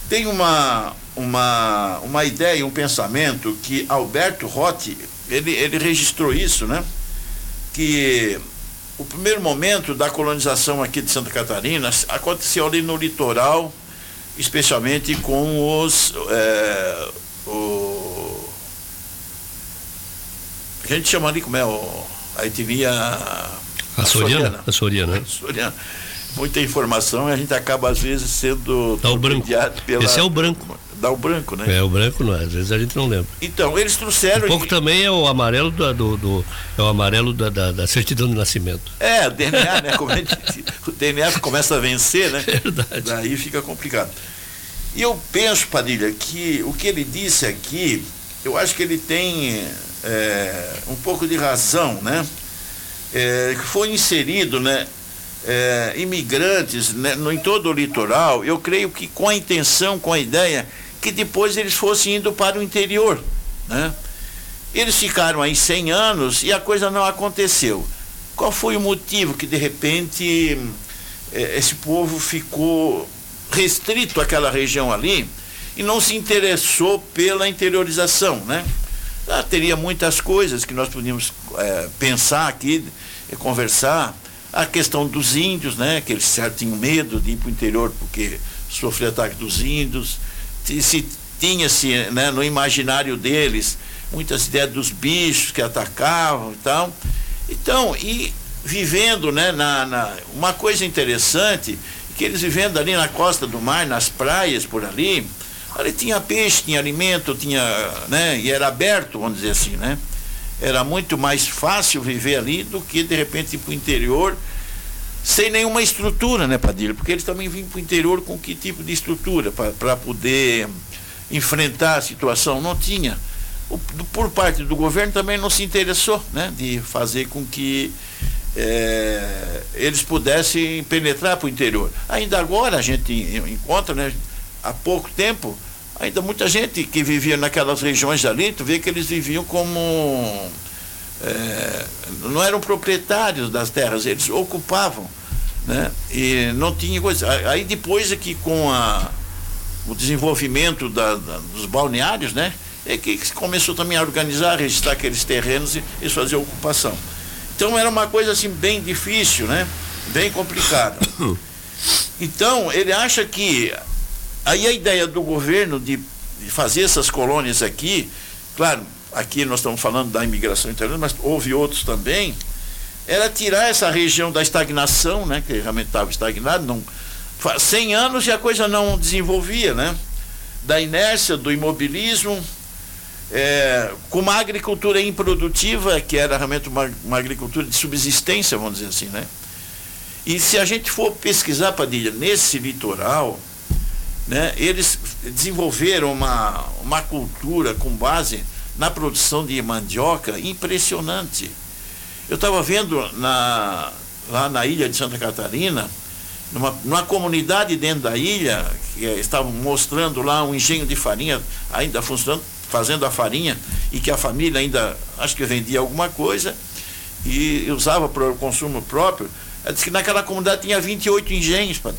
Tem uma ideia, um pensamento que Alberto Rotti, ele registrou isso, né? Que o primeiro momento da colonização aqui de Santa Catarina aconteceu ali no litoral, especialmente com a gente chama ali como é a etnia açoriana. Muita informação e a gente acaba às vezes sendo Dá o branco. Esse é o branco. Dá o branco, né? É o branco, não é? Às vezes a gente não lembra. Então, eles trouxeram... Um pouco também é o amarelo é o amarelo da certidão de nascimento. O DNA, né? Como a gente diz, o DNA começa a vencer, né? Verdade. Daí fica complicado. E eu penso, Padilha, que o que ele disse aqui, eu acho que ele tem um pouco de razão, né? Que foi inserido, né? Imigrantes, né, em todo o litoral, eu creio que com a intenção, com a ideia que depois eles fossem indo para o interior, né? Eles ficaram aí 100 anos e a coisa não aconteceu. Qual foi o motivo que de repente esse povo ficou restrito àquela região ali e não se interessou pela interiorização, né? Teria muitas coisas que nós podíamos pensar aqui, conversar. A questão dos índios, né? Que eles tinham medo de ir para o interior porque sofriam ataque dos índios. Tinha-se, né, no imaginário deles muitas ideias dos bichos que atacavam e tal. Então, e vivendo, né, uma coisa interessante, que eles vivendo ali na costa do mar, nas praias por ali tinha peixe, tinha alimento, tinha, né, e era aberto, vamos dizer assim, né? Era muito mais fácil viver ali do que de repente ir para o interior sem nenhuma estrutura, né, Padilha? Porque eles também vinham para o interior com que tipo de estrutura para poder enfrentar a situação? Não tinha. Por parte do governo também não se interessou, né, de fazer com que eles pudessem penetrar para o interior. Ainda agora a gente encontra, né, há pouco tempo, ainda muita gente que vivia naquelas regiões ali, tu vê que eles viviam como não eram proprietários das terras, eles ocupavam, né? E não tinha coisa. Aí depois é que com o desenvolvimento dos balneários, né, é que se começou também a organizar, a registrar aqueles terrenos e fazer ocupação. Então era uma coisa assim bem difícil, né? Bem complicada. Então ele acha que aí a ideia do governo de fazer essas colônias aqui, claro, aqui nós estamos falando da imigração italiana, mas houve outros também, era tirar essa região da estagnação, né, que realmente estava estagnado, 100 anos e a coisa não desenvolvia, né, da inércia, do imobilismo, com uma agricultura improdutiva, que era realmente uma agricultura de subsistência, vamos dizer assim, né. E se a gente for pesquisar, Padilha, nesse litoral, né, eles desenvolveram uma cultura com base na produção de mandioca impressionante. Eu estava vendo lá na ilha de Santa Catarina, numa comunidade dentro da ilha, que estavam mostrando lá um engenho de farinha ainda funcionando, fazendo a farinha, e que a família ainda, acho que vendia alguma coisa e usava para o consumo próprio. Ela disse que naquela comunidade tinha 28 engenhos, Padre.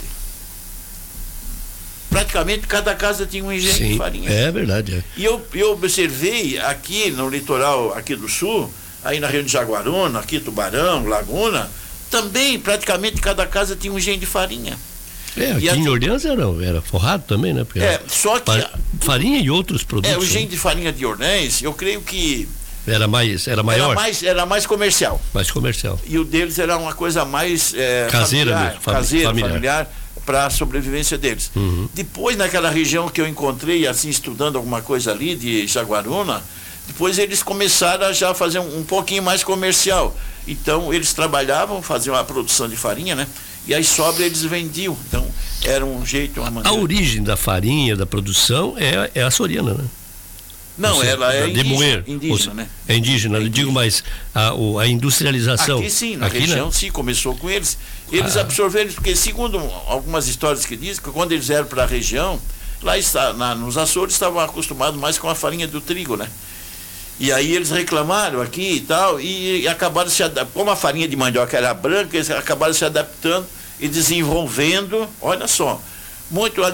Praticamente cada casa tinha um engenho de farinha. É verdade. E eu observei aqui no litoral aqui do sul, aí na região de Jaguaruna, aqui Tubarão, Laguna, também praticamente cada casa tinha um engenho de farinha. Aqui em Orleans era forrado também, né? Porque só que farinha e outros produtos. O engenho de farinha de Orleans, eu creio que era maior. Era mais comercial. Mais comercial. E o deles era uma coisa mais caseira, familiar, para a sobrevivência deles. Uhum. Depois, naquela região que eu encontrei, assim, estudando alguma coisa ali de Jaguaruna, depois eles começaram a já fazer um pouquinho mais comercial. Então, eles trabalhavam, faziam a produção de farinha, né? E aí sobra eles vendiam. Então, era um jeito, uma maneira. A origem da farinha, da produção, é açoriana, né? Não, ela é indígena, né? É indígena, eu digo, mas a industrialização... Aqui sim, na região, sim, começou com eles. Eles absorveram, porque segundo algumas histórias que dizem, que quando eles vieram para a região, nos Açores estavam acostumados mais com a farinha do trigo, né? E aí eles reclamaram aqui e tal, e acabaram se adaptando, como a farinha de mandioca era branca, eles acabaram se adaptando e desenvolvendo, olha só, muito